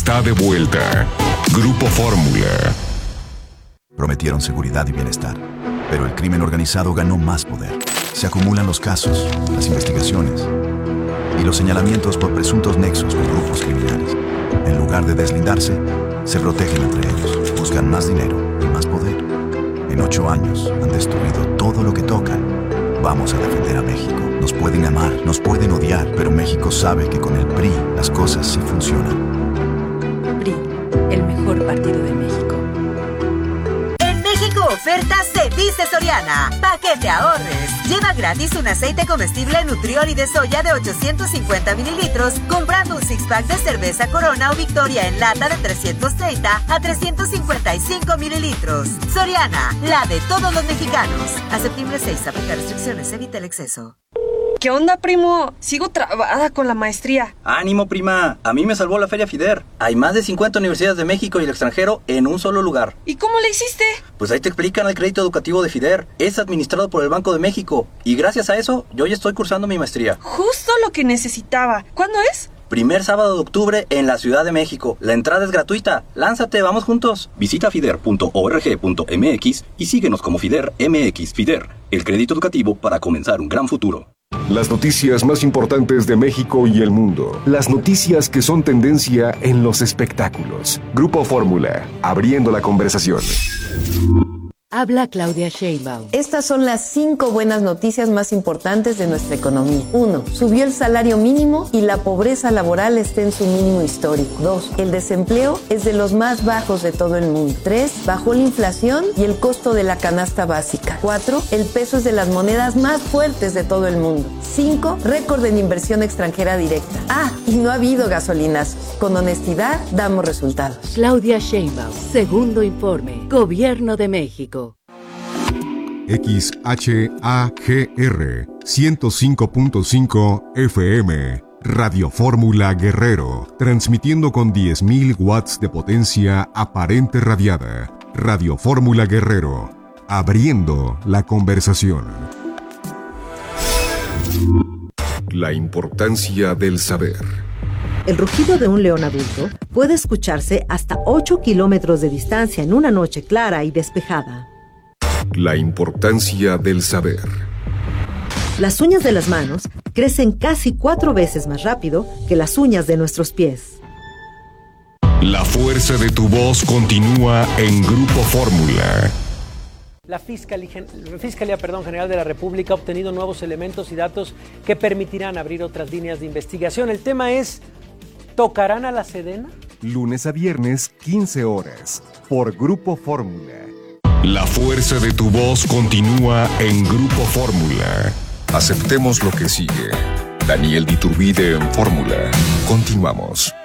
está de vuelta. Grupo Fórmula. Prometieron seguridad y bienestar, pero el crimen organizado ganó más poder. Se acumulan los casos, las investigaciones y los señalamientos por presuntos nexos con grupos criminales. En lugar de deslindarse, se protegen entre ellos, buscan más dinero y más poder. En 8 años han destruido todo lo que tocan. Vamos a defender a México. Nos pueden amar, nos pueden odiar, pero México sabe que con el PRI las cosas sí funcionan. PRI, el mejor partido de México. En México ofertas se dice Soriana. Pa' que te ahorres. Lleva gratis un aceite comestible Nutrioli de soya de 850 mililitros comprando un six-pack de cerveza Corona o Victoria en lata de 330 a 355 mililitros. Soriana, la de todos los mexicanos. A septiembre 6, aplica restricciones, evita el exceso. ¿Qué onda, primo? Sigo trabada con la maestría. ¡Ánimo, prima! A mí me salvó la Feria FIDER. Hay más de 50 universidades de México y el extranjero en un solo lugar. ¿Y cómo le hiciste? Pues ahí te explican el crédito educativo de FIDER. Es administrado por el Banco de México. Y gracias a eso, yo ya estoy cursando mi maestría. Justo lo que necesitaba. ¿Cuándo es? Primer sábado de octubre en la Ciudad de México. La entrada es gratuita. Lánzate, vamos juntos. Visita fider.org.mx y síguenos como FIDER MX. FIDER, el crédito educativo para comenzar un gran futuro. Las noticias más importantes de México y el mundo. Las noticias que son tendencia en los espectáculos. Grupo Fórmula, abriendo la conversación. Habla Claudia Sheinbaum. Estas son las 5 buenas noticias más importantes de nuestra economía. 1. Subió el salario mínimo y la pobreza laboral está en su mínimo histórico. 2. El desempleo es de los más bajos de todo el mundo. 3. Bajó la inflación y el costo de la canasta básica. 4. El peso es de las monedas más fuertes de todo el mundo. 5. Récord en inversión extranjera directa. Y no ha habido gasolinas. Con honestidad damos resultados. Claudia Sheinbaum. Segundo informe. Gobierno de México. XHAGR 105.5 FM Radio Fórmula Guerrero, transmitiendo con 10.000 watts de potencia aparente radiada. Radio Fórmula Guerrero, abriendo la conversación. La importancia del saber. El rugido de un león adulto puede escucharse hasta 8 kilómetros de distancia en una noche clara y despejada. La importancia del saber. Las uñas de las manos crecen casi 4 veces más rápido que las uñas de nuestros pies. La fuerza de tu voz continúa en Grupo Fórmula. La Fiscalía General de la República ha obtenido nuevos elementos y datos que permitirán abrir otras líneas de investigación. El tema es, ¿tocarán a la Sedena? Lunes a viernes, 15 horas, por Grupo Fórmula. La fuerza de tu voz continúa en Grupo Fórmula. Aceptemos lo que sigue. Daniel Diturbide en Fórmula. Continuamos.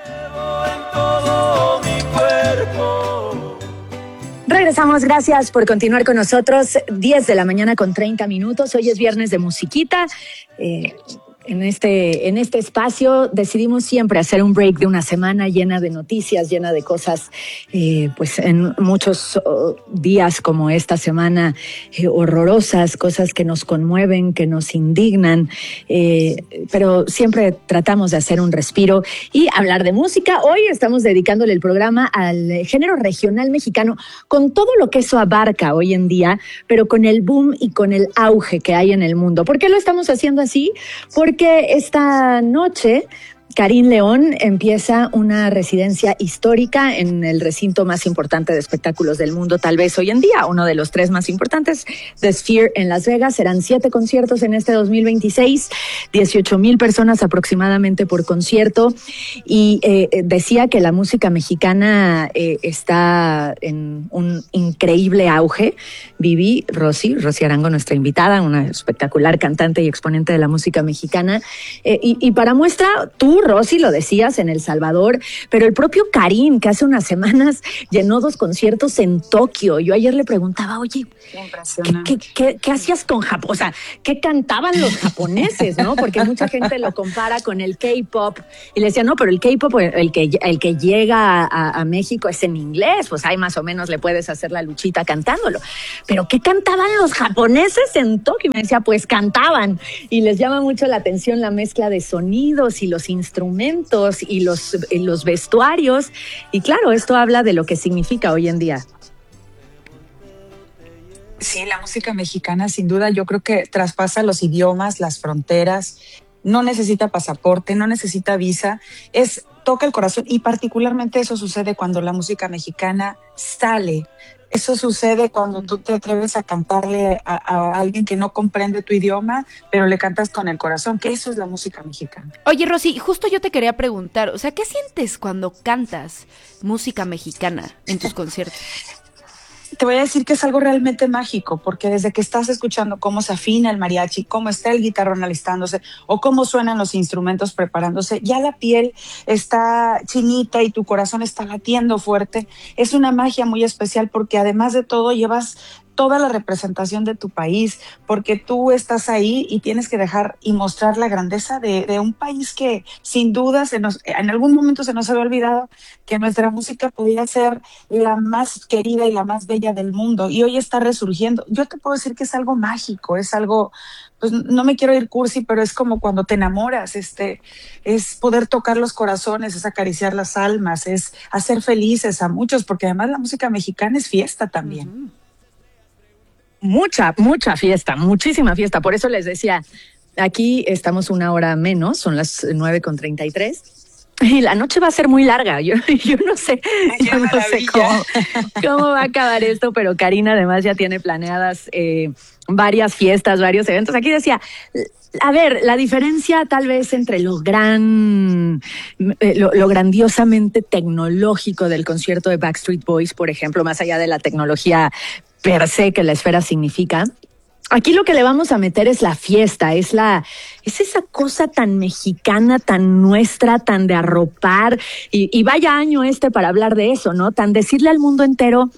Regresamos, gracias por continuar con nosotros. 10 de la mañana con 30 minutos. Hoy es viernes de musiquita. En este espacio decidimos siempre hacer un break de una semana llena de noticias, llena de cosas, pues en muchos días como esta semana, horrorosas, cosas que nos conmueven, que nos indignan, pero siempre tratamos de hacer un respiro y hablar de música. Hoy estamos dedicándole el programa al género regional mexicano, con todo lo que eso abarca hoy en día, pero con el boom y con el auge que hay en el mundo. ¿Por qué lo estamos haciendo así? Porque esta noche Karin León empieza una residencia histórica en el recinto más importante de espectáculos del mundo, tal vez hoy en día, uno de los 3 más importantes, The Sphere en Las Vegas. Serán 7 conciertos en este 2026, 18,000 personas aproximadamente por concierto. Y decía que la música mexicana está en un increíble auge. Vivi Rosy Arango, nuestra invitada, una espectacular cantante y exponente de la música mexicana. Y para muestra, tú, Rosy, lo decías, en El Salvador, pero el propio Karin, que hace unas semanas llenó 2 conciertos en Tokio. Yo ayer le preguntaba, oye, ¿qué hacías con Japón? O sea, ¿qué cantaban los japoneses, no? Porque mucha gente lo compara con el K-pop y le decía, no, pero el K-pop, el que llega a México es en inglés, pues ahí más o menos le puedes hacer la luchita cantándolo. Pero ¿qué cantaban los japoneses en Tokio? Y me decía, pues cantaban. Y les llama mucho la atención la mezcla de sonidos y los instrumentos instrumentos y los vestuarios. Y claro, esto habla de lo que significa hoy en día. Sí, la música mexicana sin duda yo creo que traspasa los idiomas, las fronteras, no necesita pasaporte, no necesita visa, toca el corazón y particularmente eso sucede cuando la música mexicana sale. Eso sucede cuando tú te atreves a cantarle a alguien que no comprende tu idioma, pero le cantas con el corazón, que eso es la música mexicana. Oye, Rosy, justo yo te quería preguntar, o sea, ¿qué sientes cuando cantas música mexicana en tus conciertos? Te voy a decir que es algo realmente mágico, porque desde que estás escuchando cómo se afina el mariachi, cómo está el guitarrón alistándose o cómo suenan los instrumentos preparándose, ya la piel está chinita y tu corazón está latiendo fuerte. Es una magia muy especial porque además de todo llevas toda la representación de tu país, porque tú estás ahí y tienes que dejar y mostrar la grandeza de un país que sin duda en algún momento se nos había olvidado que nuestra música podía ser la más querida y la más bella del mundo, y hoy está resurgiendo. Yo te puedo decir que es algo mágico, es algo, pues no me quiero ir cursi, pero es como cuando te enamoras, es poder tocar los corazones, es acariciar las almas, es hacer felices a muchos, porque además la música mexicana es fiesta también. Uh-huh. Mucha fiesta, muchísima fiesta. Por eso les decía, aquí estamos una hora menos, son las 9:33. Y la noche va a ser muy larga. Yo no sé, cómo va a acabar esto, pero Karina además ya tiene planeadas varias fiestas, varios eventos. Aquí decía, a ver, la diferencia tal vez entre lo grandiosamente tecnológico del concierto de Backstreet Boys, por ejemplo, más allá de la tecnología per se que la esfera significa. Aquí lo que le vamos a meter es la fiesta, es esa cosa tan mexicana, tan nuestra, tan de arropar, y vaya año para hablar de eso, ¿no? Tan decirle al mundo entero,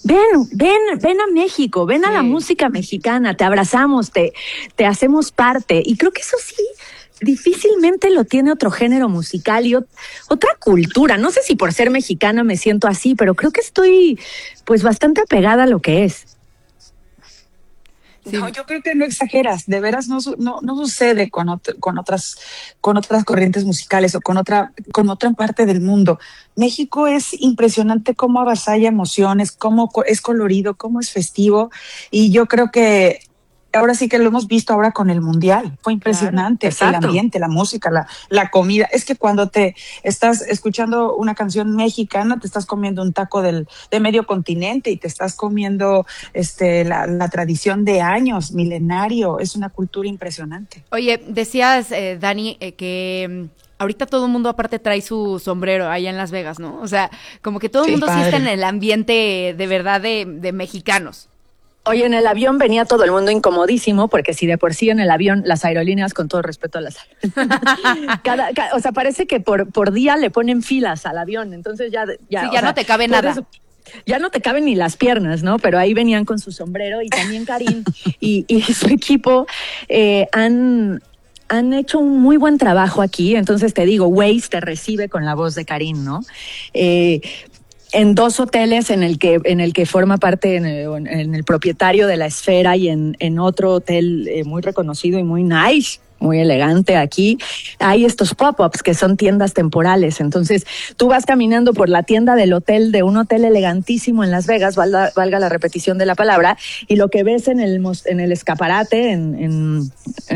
ven a México, ven a la música mexicana, te abrazamos, te hacemos parte, y creo que eso sí difícilmente lo tiene otro género musical y otra cultura. No sé si por ser mexicana me siento así, pero creo que estoy pues bastante apegada a lo que es. Sí. No, yo creo que no exageras, de veras no sucede con otras corrientes musicales o con otra parte del mundo. México es impresionante cómo avasalla emociones, cómo es colorido, cómo es festivo, y yo creo que ahora sí que lo hemos visto ahora con el Mundial. Fue impresionante, claro, el ambiente, la música, la comida. Es que cuando te estás escuchando una canción mexicana, te estás comiendo un taco de medio continente y te estás comiendo la tradición de años, milenario. Es una cultura impresionante. Oye, decías, Dani, que ahorita todo el mundo aparte trae su sombrero allá en Las Vegas, ¿no? O sea, como que todo el mundo sí está en el ambiente de verdad de mexicanos. Oye, en el avión venía todo el mundo incomodísimo, porque si de por sí en el avión las aerolíneas, con todo respeto a las o sea, parece que por día le ponen filas al avión, entonces ya no te cabe nada. Ya no te caben ni las piernas, ¿no? Pero ahí venían con su sombrero, y también Karin y su equipo han hecho un muy buen trabajo aquí. Entonces te digo, Waze te recibe con la voz de Karin, ¿no? En 2 hoteles en el que forma parte en el propietario de la Esfera, y en otro hotel muy reconocido y muy nice, muy elegante aquí, hay estos pop-ups que son tiendas temporales. Entonces tú vas caminando por la tienda del hotel, de un hotel elegantísimo en Las Vegas, valga la repetición de la palabra, y lo que ves en el escaparate, en